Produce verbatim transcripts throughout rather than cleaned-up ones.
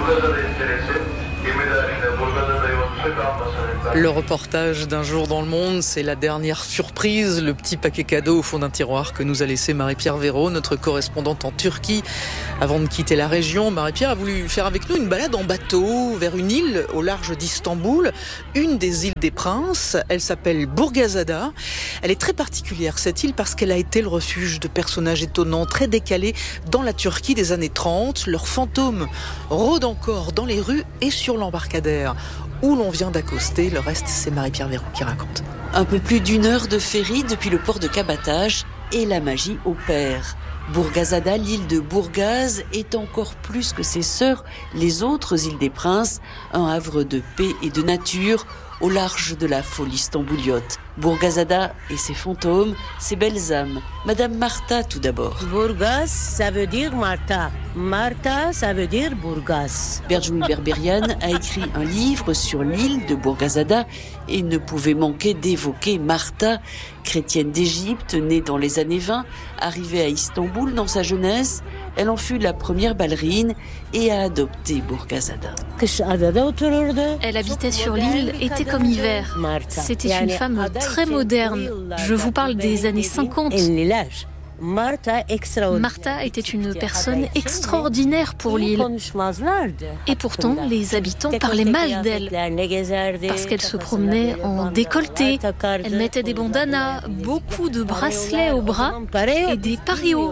Le reportage d'un jour dans le monde, c'est la dernière surprise, le petit paquet cadeau au fond d'un tiroir que nous a laissé Marie-Pierre Véraud, notre correspondante en Turquie. Avant de quitter la région, Marie-Pierre a voulu faire avec nous une balade en bateau vers une île au large d'Istanbul, une des îles des Princes. Elle s'appelle Burgazada. Elle est très particulière, cette île, parce qu'elle a été le refuge de personnages étonnants, très décalés dans la Turquie des années trente. Leurs fantômes rôdent encore dans les rues et sur l'embarcadère où l'on vient d'accoster. Le reste, c'est Marie-Pierre Véraud qui raconte. Un peu plus d'une heure de ferry depuis le port de Kabatage et la magie opère. Burgazada, l'île de Burgaz, est encore plus que ses sœurs, les autres îles des Princes, un havre de paix et de nature au large de la folie stambouliote. Burgazada et ses fantômes, ses belles âmes. Madame Marta, tout d'abord. Burgaz, ça veut dire Marta. Marta, ça veut dire Burgaz. Berjoui Berberian a écrit un livre sur l'île de Burgazada et ne pouvait manquer d'évoquer Marta, chrétienne d'Égypte, née dans les années vingt, arrivée à Istanbul dans sa jeunesse. Elle en fut la première ballerine et a adopté Burgazada. Elle habitait sur l'île, été comme hiver. C'était une femme très moderne. Je vous parle des années cinquante. Marta était une personne extraordinaire pour l'île. Et pourtant, les habitants parlaient mal d'elle. Parce qu'elle se promenait en décolleté. Elle mettait des bandanas, beaucoup de bracelets au bras et des paréos.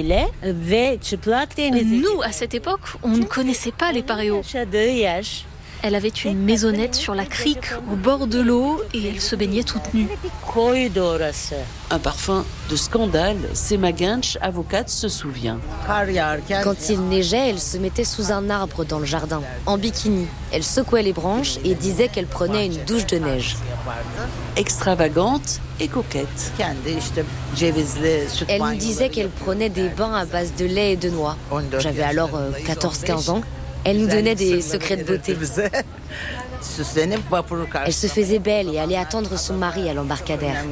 Nous, à cette époque, on ne connaissait pas les paréos. Elle avait une maisonnette sur la crique, au bord de l'eau, et elle se baignait toute nue. Un parfum de scandale, Sema Genç, avocate, se souvient. Quand il neigeait, elle se mettait sous un arbre dans le jardin, en bikini. Elle secouait les branches et disait qu'elle prenait une douche de neige. Extravagante et coquette. Elle nous disait qu'elle prenait des bains à base de lait et de noix. J'avais alors euh, quatorze quinze ans. Elle nous donnait des secrets de beauté. Elle se faisait belle et allait attendre son mari à l'embarcadère.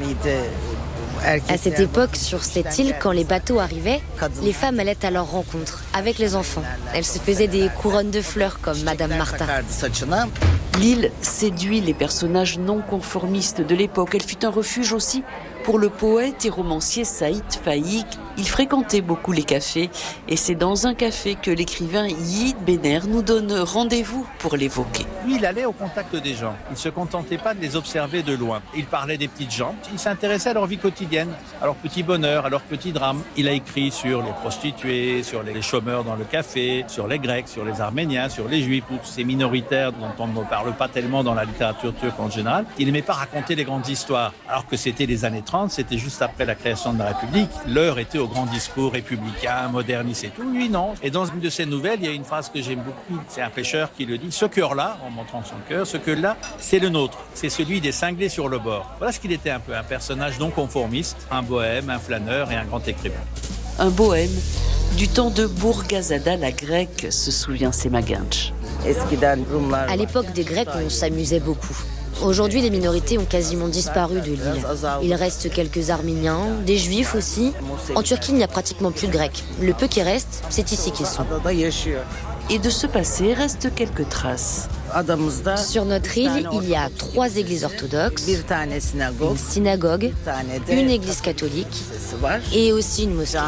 À cette époque, sur cette île, quand les bateaux arrivaient, les femmes allaient à leur rencontre, avec les enfants. Elles se faisaient des couronnes de fleurs, comme Madame Marta. L'île séduit les personnages non conformistes de l'époque. Elle fut un refuge aussi pour le poète et romancier Saïd Faïk. Il fréquentait beaucoup les cafés et c'est dans un café que l'écrivain Yiğit Bener nous donne rendez-vous pour l'évoquer. Lui, il allait au contact des gens. Il ne se contentait pas de les observer de loin. Il parlait des petites gens. Il s'intéressait à leur vie quotidienne, à leur petit bonheur, à leur petit drame. Il a écrit sur les prostituées, sur les chômeurs dans le café, sur les Grecs, sur les Arméniens, sur les Juifs, toutes ces minoritaires dont on ne parle pas tellement dans la littérature turque en général. Il n'aimait pas raconter les grandes histoires, alors que c'était les années trente, c'était juste après la création de la République. L'heure était au grand discours républicain, moderniste et tout. Lui, non. Et dans une de ses nouvelles, il y a une phrase que j'aime beaucoup. C'est un pêcheur qui le dit. Ce cœur-là, en montrant son cœur, ce cœur-là, c'est le nôtre. C'est celui des cinglés sur le bord. Voilà ce qu'il était un peu. Un personnage non conformiste, un bohème, un flâneur et un grand écrivain. Un bohème du temps de Burgazada, la grecque, se souvient Sema Genç. À l'époque des Grecs, on s'amusait beaucoup. Aujourd'hui, les minorités ont quasiment disparu de l'île. Il reste quelques Arméniens, des Juifs aussi. En Turquie, il n'y a pratiquement plus de Grecs. Le peu qui reste, c'est ici qu'ils sont. Et de ce passé restent quelques traces. Sur notre île, il y a trois églises orthodoxes, une synagogue, une église catholique et aussi une mosquée.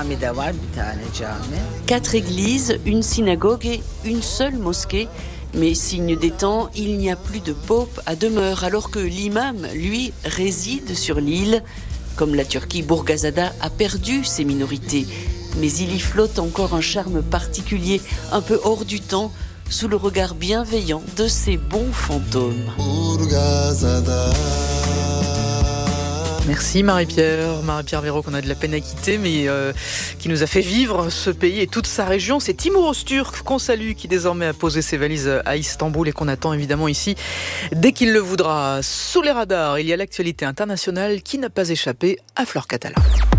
Quatre églises, une synagogue et une seule mosquée. Mais signe des temps, il n'y a plus de pope à demeure, alors que l'imam, lui, réside sur l'île. Comme la Turquie, Burgazada a perdu ses minorités. Mais il y flotte encore un charme particulier, un peu hors du temps, sous le regard bienveillant de ces bons fantômes. Burgazada. Merci Marie-Pierre, Marie-Pierre Véraud qu'on a de la peine à quitter, mais euh, qui nous a fait vivre ce pays et toute sa région. C'est Timur Öztürk qu'on salue, qui désormais a posé ses valises à Istanbul et qu'on attend évidemment ici dès qu'il le voudra. Sous les radars, il y a l'actualité internationale qui n'a pas échappé à Flore Catala.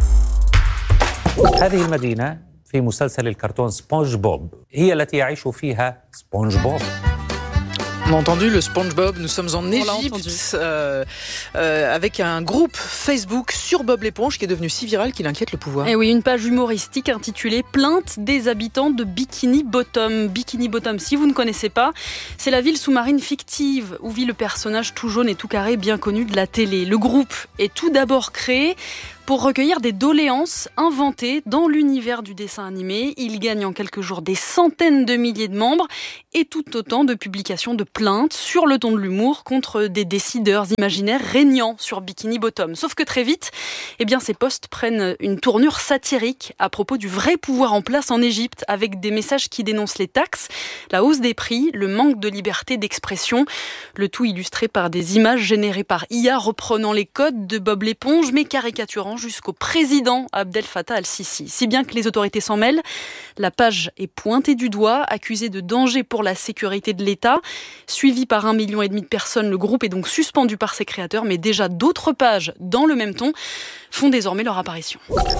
هذه المدينة في مسلسل الكرتون سبونج بوب هي التي يعيش فيها سبونج بوب. On a entendu le SpongeBob, nous sommes en Égypte euh, euh, avec un groupe Facebook sur Bob l'éponge qui est devenu si viral qu'il inquiète le pouvoir. Et oui, une page humoristique intitulée « Plainte des habitants de Bikini Bottom ». Bikini Bottom, si vous ne connaissez pas, c'est la ville sous-marine fictive où vit le personnage tout jaune et tout carré bien connu de la télé. Le groupe est tout d'abord créé pour recueillir des doléances inventées dans l'univers du dessin animé. Il gagne en quelques jours des centaines de milliers de membres et tout autant de publications de plaintes sur le ton de l'humour contre des décideurs imaginaires régnant sur Bikini Bottom. Sauf que très vite, eh bien, ces posts prennent une tournure satirique à propos du vrai pouvoir en place en Égypte, avec des messages qui dénoncent les taxes, la hausse des prix, le manque de liberté d'expression, le tout illustré par des images générées par I A reprenant les codes de Bob l'éponge mais caricaturant jusqu'au président Abdel Fattah al-Sisi. Si bien que les autorités s'en mêlent, la page est pointée du doigt, accusée de danger pour la sécurité de l'État. Suivi par un million et demi de personnes, le groupe est donc suspendu par ses créateurs, mais déjà d'autres pages dans le même ton font désormais leur apparition.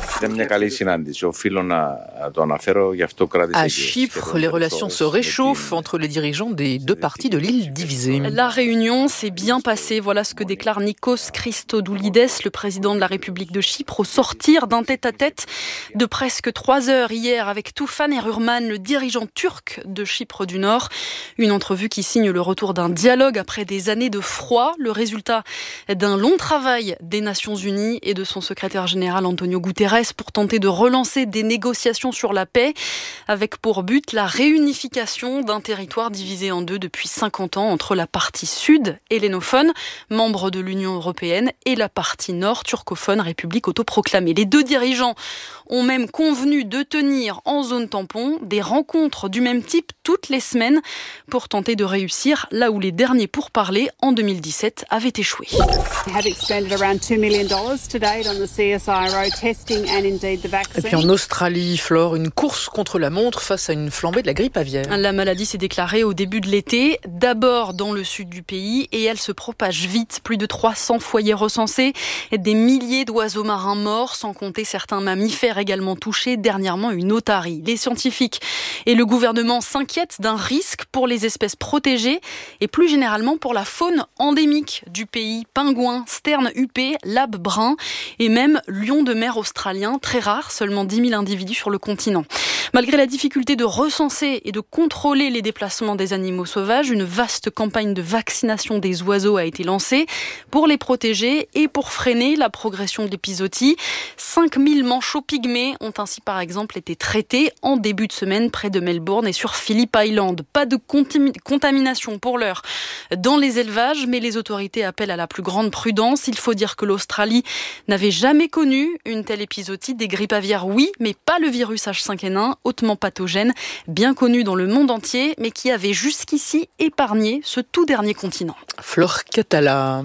À Chypre, les relations se réchauffent entre les dirigeants des deux parties de l'île divisée. La réunion s'est bien passée, voilà ce que déclare Nikos Christodoulides, le président de la République de Chypre, au sortir d'un tête-à-tête de presque trois heures hier avec Tufan Erurman, le dirigeant turc de Chypre du Nord. Une entrevue qui signe le retour d'un dialogue après des années de froid, le résultat d'un long travail des Nations Unies et de son secrétaire général Antonio Guterres pour tenter de relancer des négociations sur la paix, avec pour but la réunification d'un territoire divisé en deux depuis cinquante ans entre la partie sud hellénophone, membre de l'Union européenne, et la partie nord turcophone, république autoproclamée. Les deux dirigeants ont même convenu de tenir en zone tampon des rencontres du même type toutes les semaines pour tenter de réussir là où les derniers pourparlers en deux mille dix-sept avaient échoué. Et puis en Australie, Flore, une course contre la montre face à une flambée de la grippe aviaire. La maladie s'est déclarée au début de l'été, d'abord dans le sud du pays, et elle se propage vite. Plus de trois cents foyers recensés, des milliers d'oiseaux marins morts, sans compter certains mammifères également touchés, dernièrement une otarie. Les scientifiques et le gouvernement s'inquiètent d'un risque pour les espèces protégées et plus généralement pour la faune endémique du pays. Pingouins, sternes huppés, labes bruns et même lions de mer australiens, très rares, seulement dix mille individus sur le continent. Malgré la difficulté de recenser et de contrôler les déplacements des animaux sauvages, une vaste campagne de vaccination des oiseaux a été lancée pour les protéger et pour freiner la progression de l'épizootie. cinq mille manchots pygmées ont ainsi par exemple été traités en début de semaine près de Melbourne et sur Phillip Island. Pas de contam- contamination pour l'heure dans les élevages, mais les autorités appellent à la plus grande prudence. Il faut dire que l'Australie n'avait jamais connu une telle épizootie. Des grippes aviaires, oui, mais pas le virus H cinq N un, hautement pathogène, bien connu dans le monde entier, mais qui avait jusqu'ici épargné ce tout dernier continent. Flore Catala.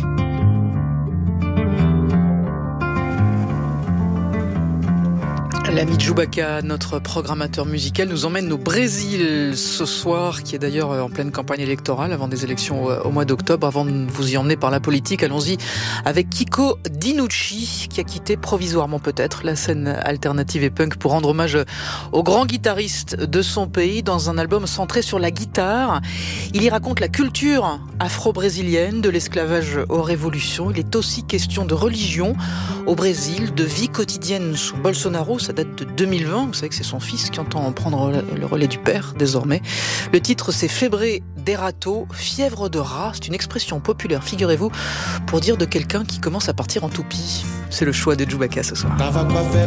L'ami Djoubaka, notre programmateur musical, nous emmène au Brésil ce soir, qui est d'ailleurs en pleine campagne électorale avant des élections au mois d'octobre. Avant de vous y emmener par la politique, allons-y avec Kiko Dinucci, qui a quitté provisoirement peut-être la scène alternative et punk pour rendre hommage au grand guitariste de son pays dans un album centré sur la guitare. Il y raconte la culture afro-brésilienne, de l'esclavage aux révolutions. Il est aussi question de religion au Brésil, de vie quotidienne sous Bolsonaro. Ça date de deux mille vingt, vous savez que c'est son fils qui entend prendre le relais du père désormais. Le titre c'est Febre de rato, fièvre de rat, c'est une expression populaire, figurez-vous, pour dire de quelqu'un qui commence à partir en toupie. C'est le choix de Djoubaka ce soir.